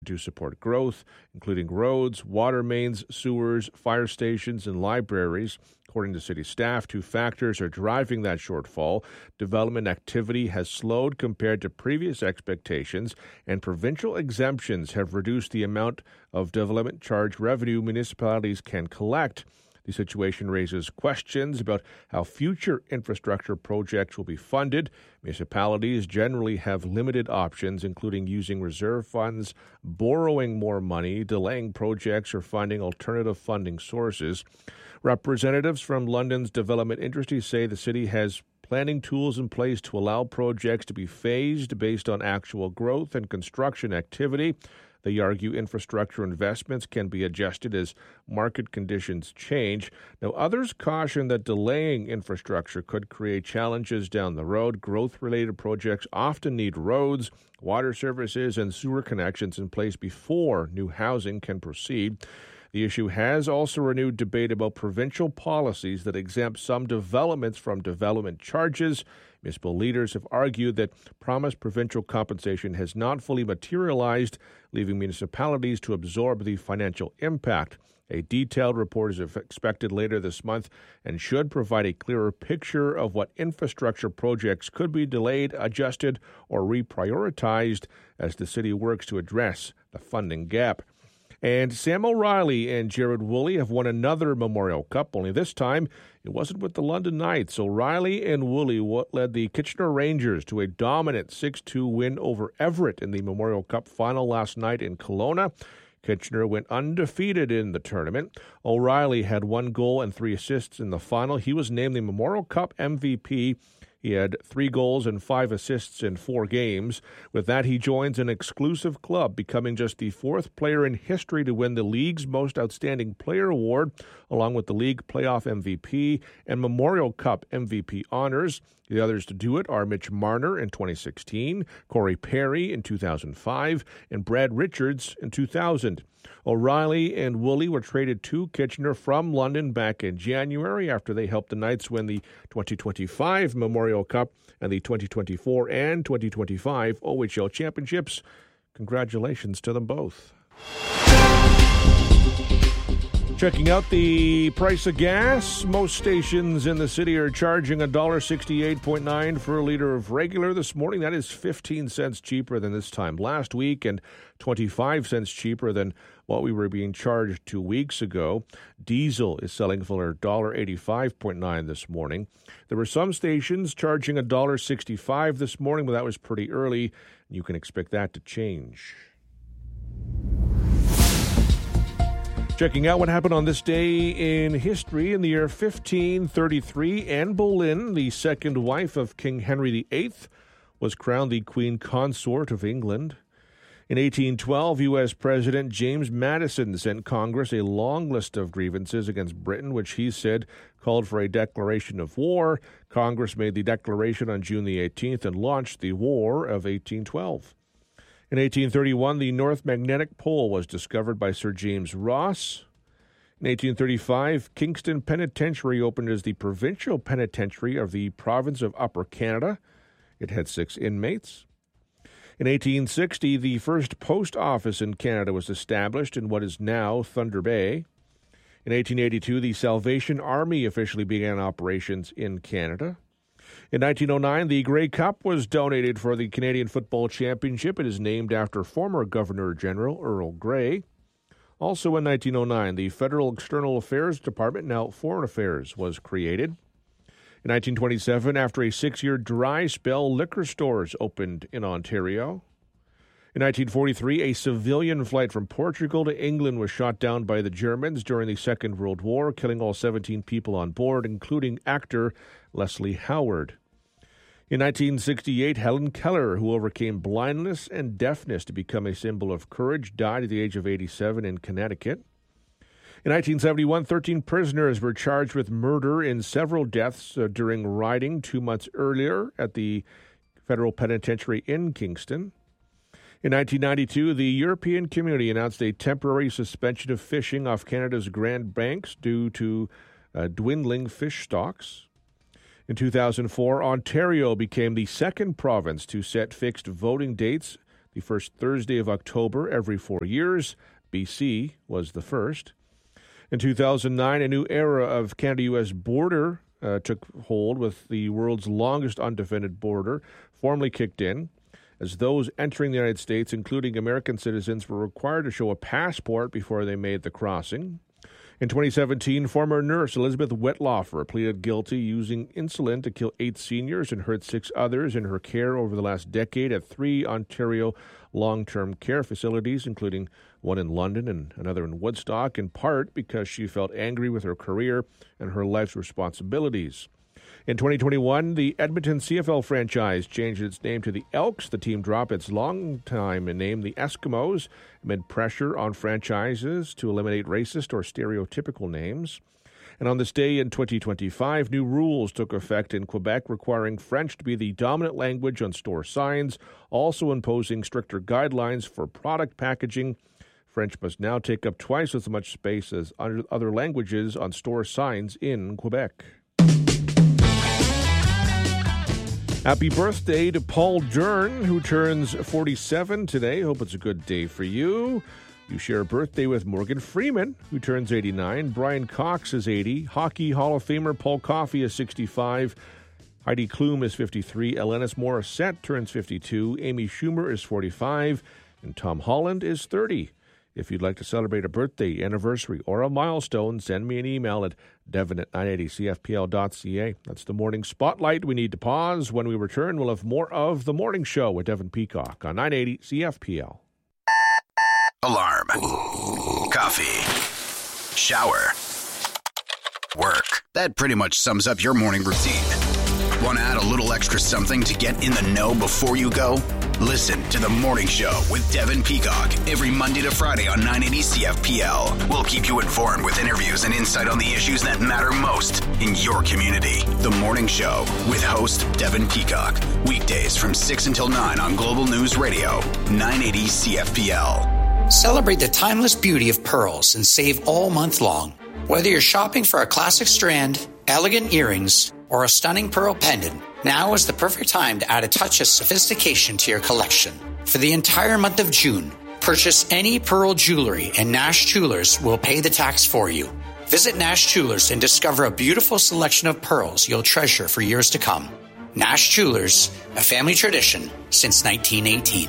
to support growth, including roads, water mains, sewers, fire stations, and libraries. According to city staff, two factors are driving that shortfall. Development activity has slowed compared to previous expectations, and provincial exemptions have reduced the amount of development charge revenue municipalities can collect. The situation raises questions about how future infrastructure projects will be funded. Municipalities generally have limited options, including using reserve funds, borrowing more money, delaying projects, or finding alternative funding sources. Representatives from London's development industry say the city has planning tools in place to allow projects to be phased based on actual growth and construction activity. They argue infrastructure investments can be adjusted as market conditions change. Now, others caution that delaying infrastructure could create challenges down the road. Growth-related projects often need roads, water services, and sewer connections in place before new housing can proceed. The issue has also renewed debate about provincial policies that exempt some developments from development charges. Municipal leaders have argued that promised provincial compensation has not fully materialized, leaving municipalities to absorb the financial impact. A detailed report is expected later this month and should provide a clearer picture of what infrastructure projects could be delayed, adjusted, or reprioritized as the city works to address the funding gap. And Sam O'Reilly and Jared Woolley have won another Memorial Cup, only this time it wasn't with the London Knights. O'Reilly and Woolley led the Kitchener Rangers to a dominant 6-2 win over Everett in the Memorial Cup final last night in Kelowna. Kitchener went undefeated in the tournament. O'Reilly had 1 goal and 3 assists in the final. He was named the Memorial Cup MVP. He had 3 goals and 5 assists in 4 games. With that, he joins an exclusive club, becoming just the 4th player in history to win the league's Most Outstanding Player award, along with the league playoff MVP and Memorial Cup MVP honors. The others to do it are Mitch Marner in 2016, Corey Perry in 2005, and Brad Richards in 2000. O'Reilly and Woolley were traded to Kitchener from London back in January after they helped the Knights win the 2025 Memorial Cup and the 2024 and 2025 OHL championships. Congratulations to them both. Checking out the price of gas. Most stations in the city are charging $1.68.9 for a liter of regular this morning. That is 15 cents cheaper than this time last week and 25 cents cheaper than what we were being charged 2 weeks ago. Diesel is selling for $1.85.9 this morning. There were some stations charging $1.65 this morning, but that was pretty early. You can expect that to change. Checking out what happened on this day in history. In the year 1533, Anne Boleyn, the second wife of King Henry VIII, was crowned the Queen Consort of England. In 1812, U.S. President James Madison sent Congress a long list of grievances against Britain, which he said called for a declaration of war. Congress made the declaration on June the 18th and launched the War of 1812. In 1831, the North Magnetic Pole was discovered by Sir James Ross. In 1835, Kingston Penitentiary opened as the provincial penitentiary of the province of Upper Canada. It had 6 inmates. In 1860, the first post office in Canada was established in what is now Thunder Bay. In 1882, the Salvation Army officially began operations in Canada. In 1909, the Grey Cup was donated for the Canadian Football Championship. It is named after former Governor-General Earl Grey. Also in 1909, the Federal External Affairs Department, now Foreign Affairs, was created. In 1927, after a 6-year dry spell, liquor stores opened in Ontario. In 1943, a civilian flight from Portugal to England was shot down by the Germans during the Second World War, killing all 17 people on board, including actor Leslie Howard. In 1968, Helen Keller, who overcame blindness and deafness to become a symbol of courage, died at the age of 87 in Connecticut. In 1971, 13 prisoners were charged with murder in several deaths during rioting 2 months earlier at the federal penitentiary in Kingston. In 1992, the European Community announced a temporary suspension of fishing off Canada's Grand Banks due to dwindling fish stocks. In 2004, Ontario became the second province to set fixed voting dates. the first Thursday of October every 4 years. BC was the first. In 2009, a new era of Canada-U.S. border took hold, with the world's longest undefended border formally kicked in, as those entering the United States, including American citizens, were required to show a passport before they made the crossing. In 2017, former nurse Elizabeth Wettlaufer pleaded guilty using insulin to kill 8 seniors and hurt 6 others in her care over the last decade at 3 Ontario long-term care facilities, including one in London and another in Woodstock, in part because she felt angry with her career and her life's responsibilities. In 2021, the Edmonton CFL franchise changed its name to the Elks. The team dropped its long-time name, the Eskimos, amid pressure on franchises to eliminate racist or stereotypical names. And on this day in 2025, new rules took effect in Quebec, requiring French to be the dominant language on store signs, also imposing stricter guidelines for product packaging. French must now take up twice as much space as other languages on store signs in Quebec. Happy birthday to Paul Dern, who turns 47 today. Hope it's a good day for you. You share a birthday with Morgan Freeman, who turns 89. Brian Cox is 80. Hockey Hall of Famer Paul Coffey is 65. Heidi Klum is 53. Alanis Morissette turns 52. Amy Schumer is 45. And Tom Holland is 30. If you'd like to celebrate a birthday, anniversary, or a milestone, send me an email at devon@980cfpl.ca. That's the Morning Spotlight. We need to pause. When we return, we'll have more of The Morning Show with Devon Peacock on 980 CFPL. Alarm. Coffee. Shower. Work. That pretty much sums up your morning routine. Want to add a little extra something to get in the know before you go? Listen to The Morning Show with Devon Peacock every Monday to Friday on 980 CFPL. We'll keep you informed with interviews and insight on the issues that matter most in your community. The Morning Show with host Devon Peacock. Weekdays from 6 until 9 on Global News Radio, 980 CFPL. Celebrate the timeless beauty of pearls and save all month long. Whether you're shopping for a classic strand, elegant earrings, or a stunning pearl pendant, now is the perfect time to add a touch of sophistication to your collection. For the entire month of June, purchase any pearl jewelry and Nash Jewelers will pay the tax for you. Visit Nash Jewelers and discover a beautiful selection of pearls you'll treasure for years to come. Nash Jewelers, a family tradition since 1918.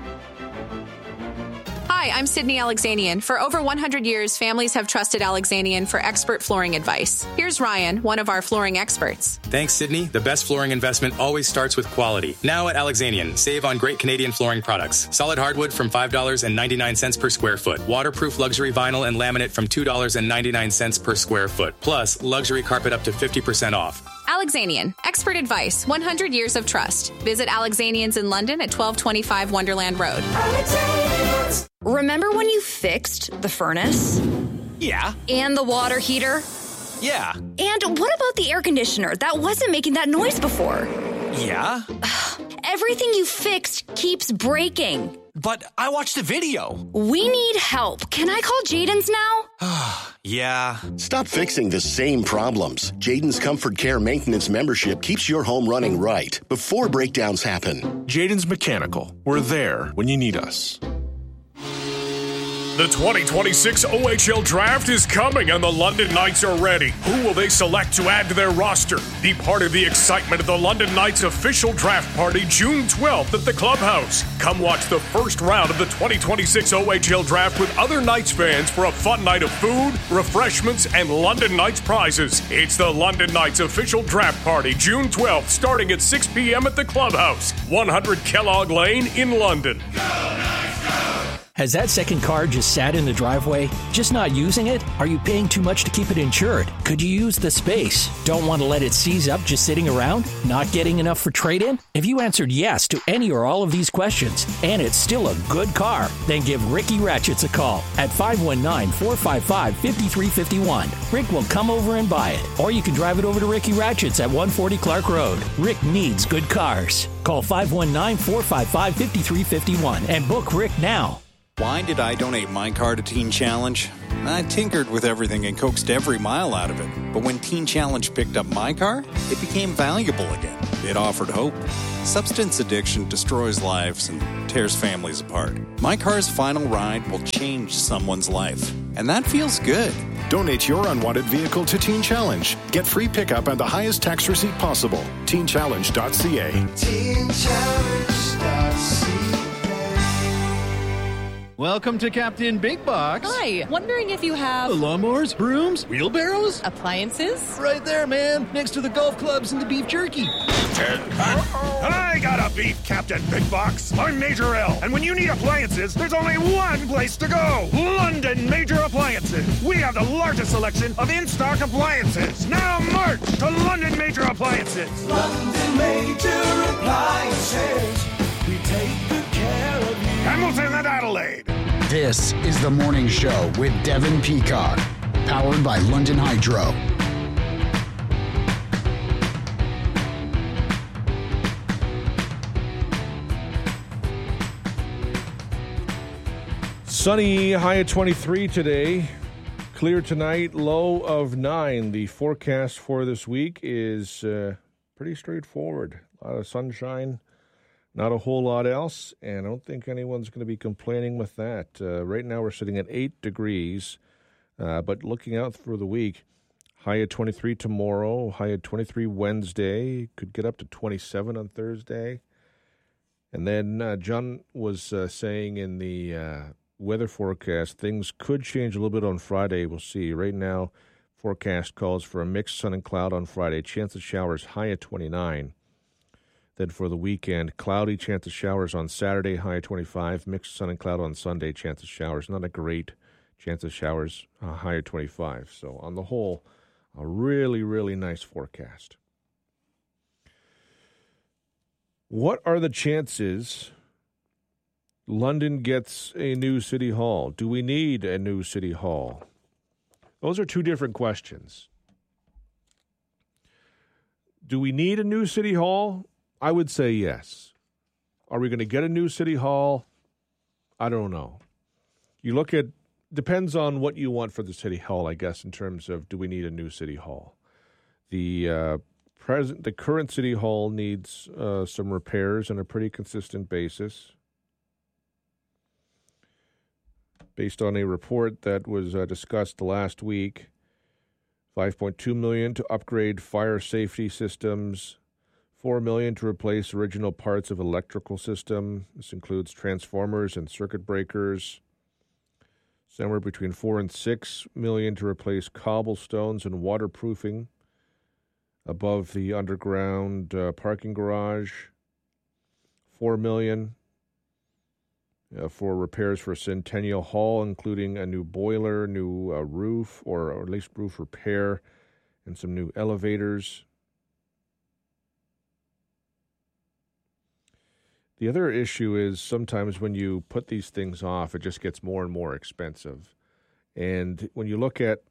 Hi, I'm Sydney Alexanian. For over 100 years, families have trusted Alexanian for expert flooring advice. Here's Ryan, one of our flooring experts. Thanks, Sydney. The best flooring investment always starts with quality. Now at Alexanian, save on great Canadian flooring products. Solid hardwood from $5.99 per square foot. Waterproof luxury vinyl and laminate from $2.99 per square foot. Plus, luxury carpet up to 50% off. Alexanian, expert advice, 100 years of trust. Visit Alexanians in London at 1225 Wonderland Road. Remember when you fixed the furnace? Yeah. And the water heater? Yeah. And what about the air conditioner that wasn't making that noise before? Yeah. Everything you fixed keeps breaking. But I watched the video. We need help. Can I call Jaden's now? Yeah. Stop fixing the same problems. Jaden's Comfort Care Maintenance membership keeps your home running right before breakdowns happen. Jaden's Mechanical. We're there when you need us. The 2026 OHL Draft is coming and the London Knights are ready. Who will they select to add to their roster? Be part of the excitement of the London Knights official draft party June 12th at the Clubhouse. Come watch the first round of the 2026 OHL Draft with other Knights fans for a fun night of food, refreshments, and London Knights prizes. It's the London Knights official draft party June 12th starting at 6 p.m. at the Clubhouse, 100 Kellogg Lane in London. Go Knights, go! Has that second car just sat in the driveway? Just not using it? Are you paying too much to keep it insured? Could you use the space? Don't want to let it seize up just sitting around? Not getting enough for trade-in? If you answered yes to any or all of these questions, and it's still a good car, then give Ricky Ratchets a call at 519-455-5351. Rick will come over and buy it. Or you can drive it over to Ricky Ratchets at 140 Clark Road. Rick needs good cars. Call 519-455-5351 and book Rick now. Why did I donate my car to Teen Challenge? I tinkered with everything and coaxed every mile out of it. But when Teen Challenge picked up my car, it became valuable again. It offered hope. Substance addiction destroys lives and tears families apart. My car's final ride will change someone's life, and that feels good. Donate your unwanted vehicle to Teen Challenge. Get free pickup and the highest tax receipt possible. TeenChallenge.ca. TeenChallenge.ca. Welcome to Captain Big Box. Hi, wondering if you have... lawnmowers, brooms, wheelbarrows? Appliances? Right there, man, next to the golf clubs and the beef jerky. I got a beef, Captain Big Box. I'm Major L, and when you need appliances, there's only one place to go. London Major Appliances. We have the largest selection of in-stock appliances. Now march to London Major Appliances. London Major Appliances. We take good care of you. Hamilton and Adelaide. This is The Morning Show with Devin Peacock, powered by London Hydro. Sunny, high at 23 today. Clear tonight, low of 9. The forecast for this week is pretty straightforward. A lot of sunshine. Not a whole lot else, and I don't think anyone's going to be complaining with that. Right now we're sitting at 8 degrees, but looking out for the week, high at 23 tomorrow, high at 23 Wednesday, could get up to 27 on Thursday. And then John was saying in the weather forecast, things could change a little bit on Friday. We'll see. Right now, forecast calls for a mixed sun and cloud on Friday, chance of showers high at 29. Then for the weekend, cloudy, chance of showers on Saturday, high at 25. Mixed sun and cloud on Sunday, chance of showers. Not a great chance of showers, high at 25. So on the whole, a really, really nice forecast. What are the chances London gets a new city hall? Do we need a new city hall? Those are two different questions. Do we need a new city hall? I would say yes. Are we going to get a new city hall? I don't know. You look at, depends on what you want for the city hall, I guess, in terms of do we need a new city hall. The current city hall needs some repairs on a pretty consistent basis. Based on a report that was discussed last week, $5.2 million to upgrade fire safety systems, $4 million to replace original parts of electrical system. This includes transformers and circuit breakers. Somewhere between $4 and $6 million to replace cobblestones and waterproofing above the underground parking garage. $4 million for repairs for Centennial Hall, including a new boiler, new roof, or at least roof repair, and some new elevators. The other issue is sometimes when you put these things off, it just gets more and more expensive. And when you look at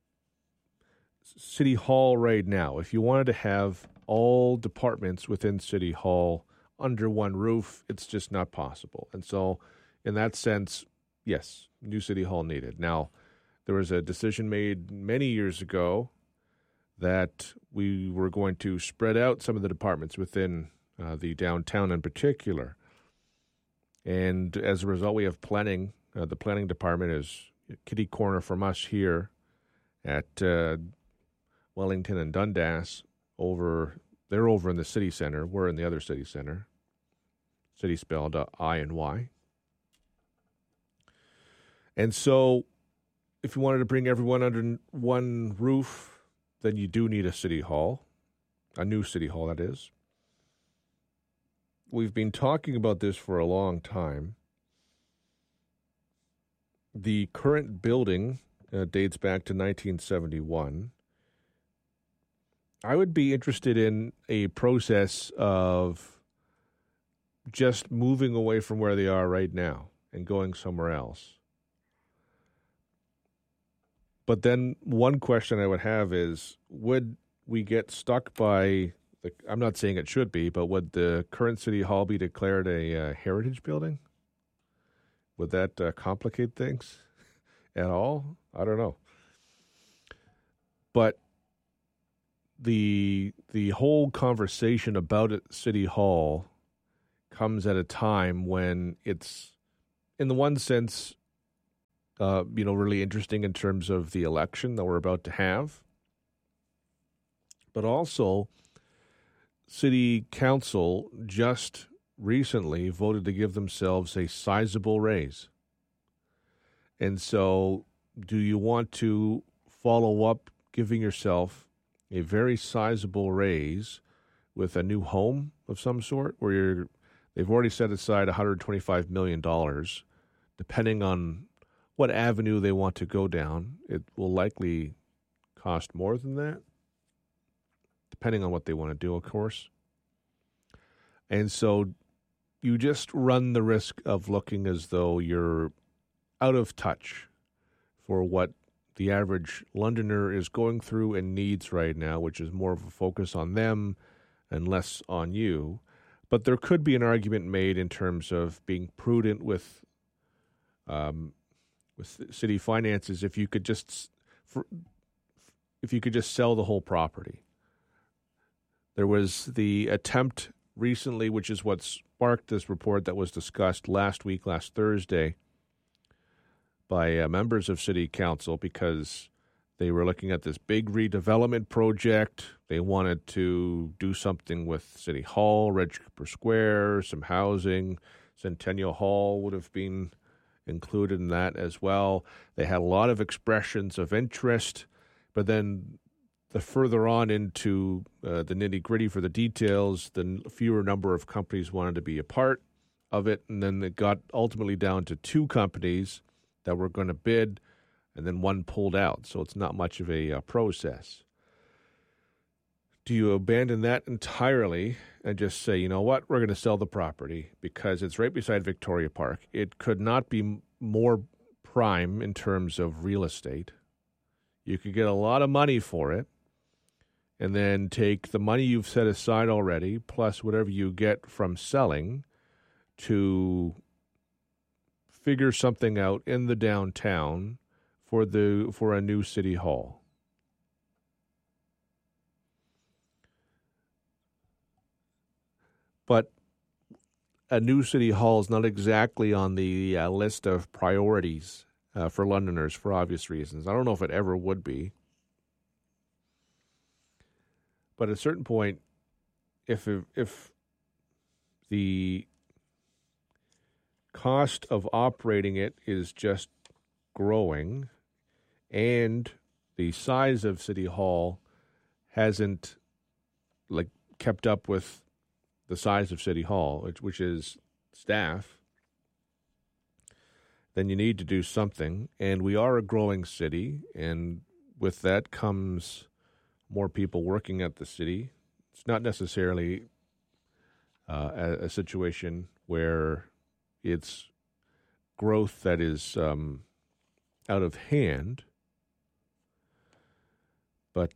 City Hall right now, if you wanted to have all departments within City Hall under one roof, it's just not possible. And so in that sense, yes, new City Hall needed. Now, there was a decision made many years ago that we were going to spread out some of the departments within the downtown in particular. And as a result, we have planning. The planning department is kitty corner from us here at Wellington and Dundas. They're over in the city center. We're in the other city center. City spelled I and Y. And so if you wanted to bring everyone under one roof, then you do need a city hall, a new city hall, that is. We've been talking about this for a long time. The current building dates back to 1971. I would be interested in a process of just moving away from where they are right now and going somewhere else. But then one question I would have is, would we get stuck by, I'm not saying it should be, but would the current City Hall be declared a heritage building? Would that complicate things at all? I don't know. But the whole conversation about it, City Hall comes at a time when it's, in the one sense, really interesting in terms of the election that we're about to have. But also, City Council just recently voted to give themselves a sizable raise. And so, do you want to follow up giving yourself a very sizable raise with a new home of some sort, where they've already set aside $125 million, depending on what avenue they want to go down? It will likely cost more than that, depending on what they want to do, of course. And so you just run the risk of looking as though you're out of touch for what the average Londoner is going through and needs right now, which is more of a focus on them and less on you. But there could be an argument made in terms of being prudent with city finances if you could just sell the whole property. There was the attempt recently, which is what sparked this report that was discussed last Thursday, by members of City Council, because they were looking at this big redevelopment project. They wanted to do something with City Hall, Red Cooper Square, some housing. Centennial Hall would have been included in that as well. They had a lot of expressions of interest, but then the further on into the nitty-gritty for the details, the fewer number of companies wanted to be a part of it, and then it got ultimately down to 2 companies that were going to bid, and then one pulled out. So it's not much of a process. Do you abandon that entirely and just say, you know what, we're going to sell the property because it's right beside Victoria Park? It could not be more prime in terms of real estate. You could get a lot of money for it, and then take the money you've set aside already, plus whatever you get from selling, to figure something out in the downtown for a new City Hall. But a new City Hall is not exactly on the list of priorities for Londoners for obvious reasons. I don't know if it ever would be. But at a certain point, if the cost of operating it is just growing, and the size of City Hall hasn't kept up with the size of City Hall, which is staff, then you need to do something. And we are a growing city, and with that comes more people working at the city. It's not necessarily a situation where it's growth that is out of hand, but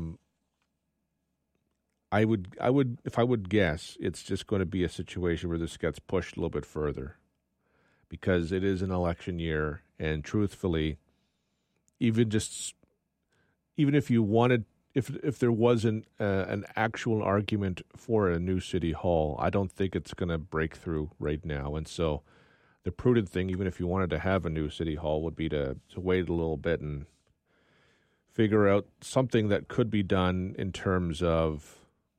I would, if I would guess, it's just going to be a situation where this gets pushed a little bit further, because it is an election year, and truthfully, even if you wanted, if there wasn't an actual argument for a new City Hall, I don't think it's going to break through right now. And so the prudent thing, even if you wanted to have a new City Hall, would be to wait a little bit and figure out something that could be done in terms of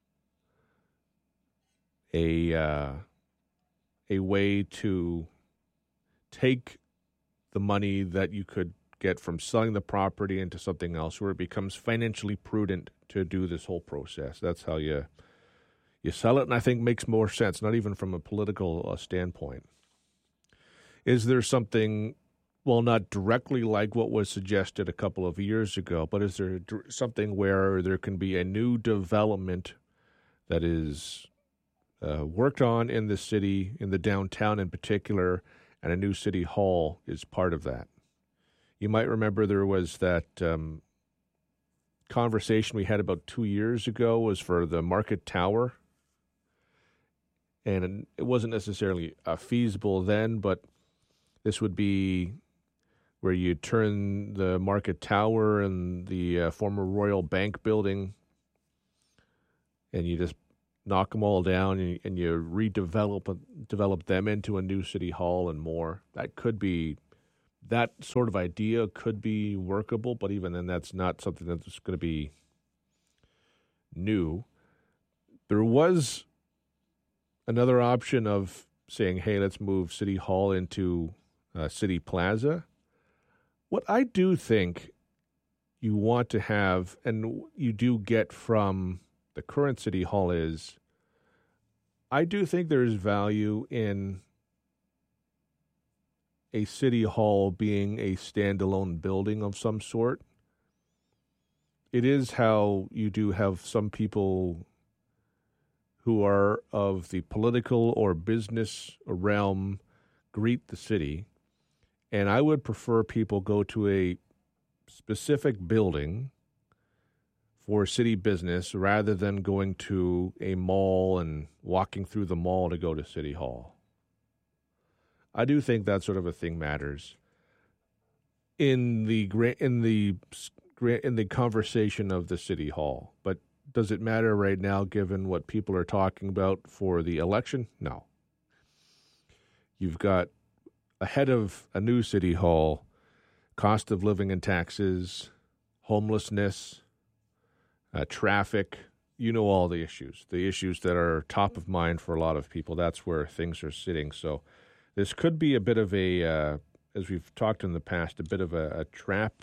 a way to take the money that you could get from selling the property into something else where it becomes financially prudent to do this whole process. That's how you sell it, and I think makes more sense, not even from a political standpoint. Is there something, well, not directly like what was suggested a couple of years ago, but is there something where there can be a new development that is worked on in the city, in the downtown in particular, and a new City Hall is part of that? You might remember there was that conversation we had about 2 years ago was for the Market Tower. And it wasn't necessarily feasible then, but this would be where you turn the Market Tower and the former Royal Bank building and you just knock them all down and you develop them into a new city hall and more. That sort of idea could be workable, but even then, that's not something that's going to be new. There was another option of saying, hey, let's move City Hall into City Plaza. What I do think you want to have, and you do get from the current City Hall, is I do think there is value in a City Hall being a standalone building of some sort. It is how you do have some people who are of the political or business realm greet the city. And I would prefer people go to a specific building for city business rather than going to a mall and walking through the mall to go to City Hall. I do think that sort of a thing matters in the conversation of the City Hall. But does it matter right now given what people are talking about for the election? No. You've got ahead of a new City Hall, cost of living and taxes, homelessness, traffic, all the issues that are top of mind for a lot of people. That's where things are sitting. So this could be a bit of a, as we've talked in the past, a bit of a trap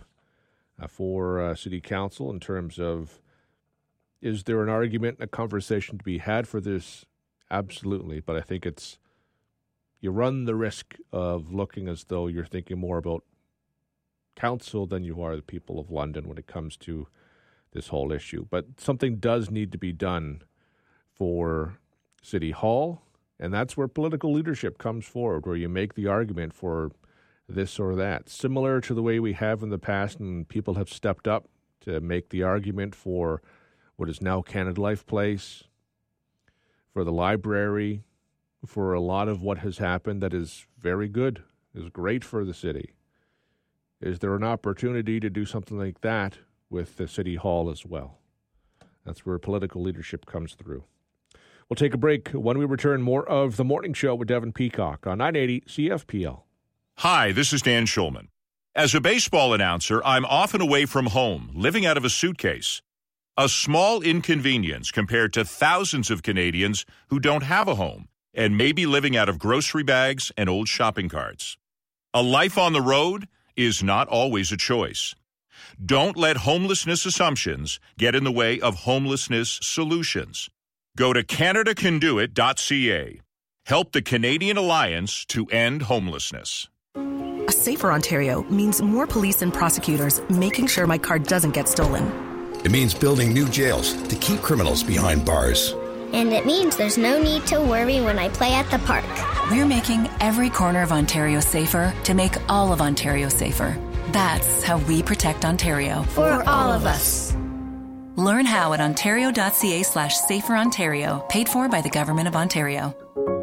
for City Council in terms of, is there an argument and a conversation to be had for this? Absolutely. But I think you run the risk of looking as though you're thinking more about council than you are the people of London when it comes to this whole issue. But something does need to be done for City Hall, and that's where political leadership comes forward, where you make the argument for this or that, similar to the way we have in the past, and people have stepped up to make the argument for what is now Canada Life Place, for the library, for a lot of what has happened that is very good, is great for the city. Is there an opportunity to do something like that with the City Hall as well? That's where political leadership comes through. We'll take a break. When we return, more of The Morning Show with Devin Peacock on 980 CFPL. Hi, this is Dan Schulman. As a baseball announcer, I'm often away from home, living out of a suitcase. A small inconvenience compared to thousands of Canadians who don't have a home and may be living out of grocery bags and old shopping carts. A life on the road is not always a choice. Don't let homelessness assumptions get in the way of homelessness solutions. Go to CanadaCanDoIt.ca. Help the Canadian Alliance to end homelessness. A safer Ontario means more police and prosecutors making sure my car doesn't get stolen. It means building new jails to keep criminals behind bars. And it means there's no need to worry when I play at the park. We're making every corner of Ontario safer to make all of Ontario safer. That's how we protect Ontario. For all of us. Learn how at ontario.ca/saferontario, paid for by the Government of Ontario.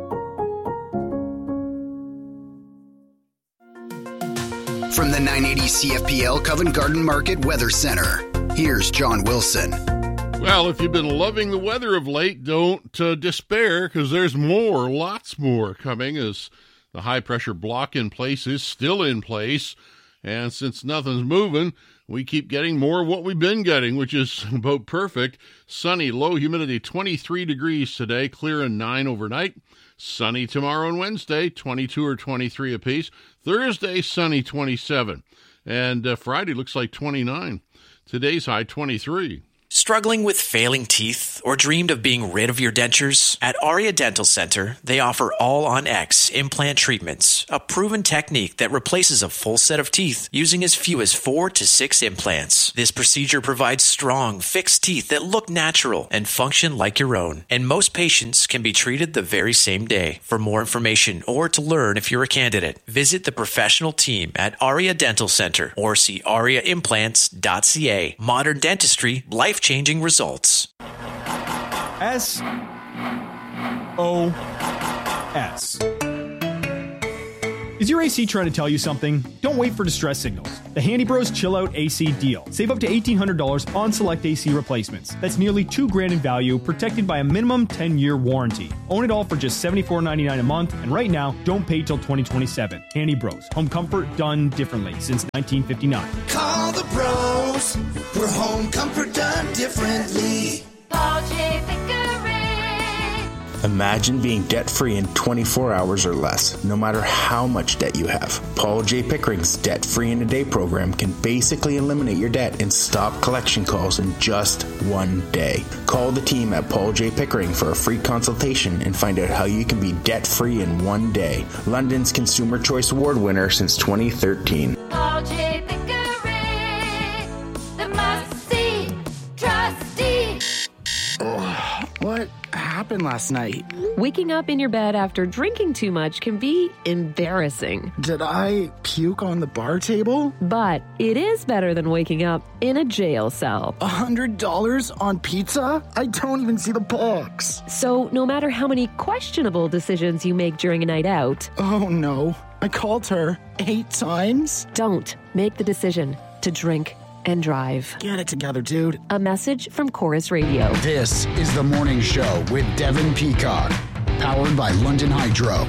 From the 980 CFPL Covent Garden Market Weather Center, here's John Wilson. Well, if you've been loving the weather of late, don't despair, because there's lots more coming, as the high-pressure block in place is still in place. And since nothing's moving, we keep getting more of what we've been getting, which is about perfect. Sunny, low humidity, 23 degrees today, clear and 9 overnight. Sunny tomorrow and Wednesday, 22 or 23 apiece. Thursday, sunny, 27. And Friday looks like 29. Today's high, 23. Struggling with failing teeth or dreamed of being rid of your dentures? At Aria Dental Center, they offer All-on-X implant treatments, a proven technique that replaces a full set of teeth using as few as 4 to 6 implants. This procedure provides strong, fixed teeth that look natural and function like your own, and most patients can be treated the very same day. For more information or to learn if you're a candidate, visit the professional team at Aria Dental Center or see ariaimplants.ca. Modern dentistry, life-changing results. SOS. Is your AC trying to tell you something? Don't wait for distress signals. The Handy Bros Chill Out AC deal. Save up to $1,800 on select AC replacements. That's nearly $2,000 in value, protected by a minimum 10-year warranty. Own it all for just $74.99 a month, and right now, don't pay till 2027. Handy Bros. Home comfort done differently since 1959. Call the bros for home comfort done differently. Paul J. Pickering. Imagine being debt-free in 24 hours or less, no matter how much debt you have. Paul J. Pickering's Debt-Free in a Day program can basically eliminate your debt and stop collection calls in just one day. Call the team at Paul J. Pickering for a free consultation and find out how you can be debt-free in one day. London's Consumer Choice Award winner since 2013. Paul J. Pickering, the must-see trustee. What happened last night? Waking up in your bed after drinking too much can be embarrassing. Did I puke on the bar table? But it is better than waking up in a jail cell. $100 on pizza? I don't even see the box. So no matter how many questionable decisions you make during a night out... Oh no, I called her 8 times? Don't make the decision to drink and drive. Get it together, dude. A message from Chorus Radio. This is The Morning Show with Devin Peacock, powered by London Hydro.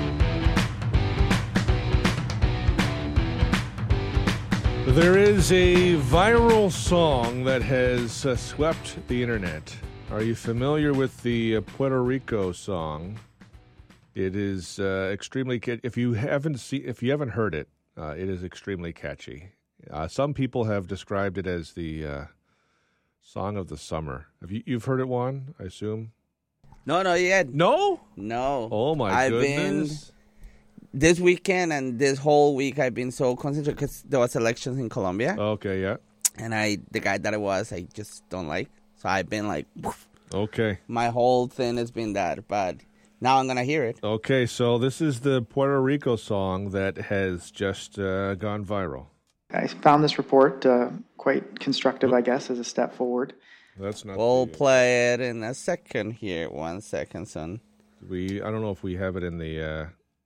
There is a viral song that has swept the internet. Are you familiar with the Puerto Rico song? It is extremely if you haven't heard it, it is extremely catchy. Some people have described it as the song of the summer. You've heard it, Juan, I assume? No, not yet. No? No. Oh, my goodness. This weekend and this whole week, I've been so concentrated because there was elections in Colombia. Okay, yeah. And the guy that I just don't like. So I've been like, woof. Okay. My whole thing has been that, but now I'm going to hear it. Okay, so this is the Puerto Rico song that has just gone viral. I found this report quite constructive, I guess, as a step forward. That's not. We'll play it in a second here. 1 second, son. I don't know if we have it in the.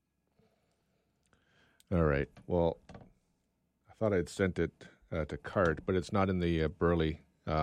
All right. Well, I thought I'd sent it to Cart, but it's not in the Burley.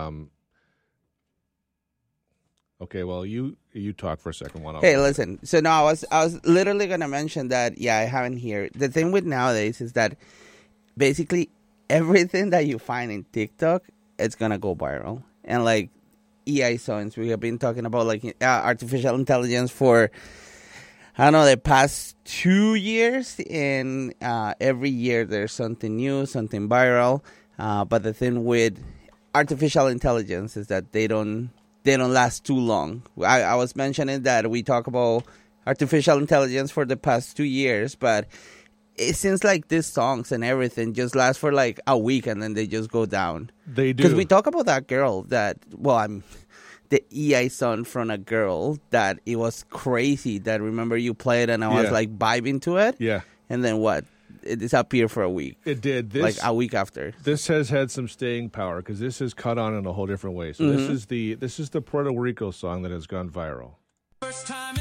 Okay. Well, you talk for a second. Hey, listen. So no, I was literally gonna mention that. Yeah, I haven't here. The thing with nowadays is that. Basically, everything that you find in TikTok, it's going to go viral. And like EI Science, we have been talking about like artificial intelligence for, I don't know, the past 2 years. And every year there's something new, something viral. But the thing with artificial intelligence is that they don't last too long. I was mentioning that we talk about artificial intelligence for the past 2 years, but it seems like these songs and everything just last for like a week and then they just go down. They do. Because we talk about that girl that, I'm the EI son from a girl that it was crazy that remember you played and I was like vibing to it? Yeah. And then what? It disappeared for a week. It did. Like a week after. This has had some staying power because this has caught on in a whole different way. So this is the Puerto Rico song that has gone viral. First time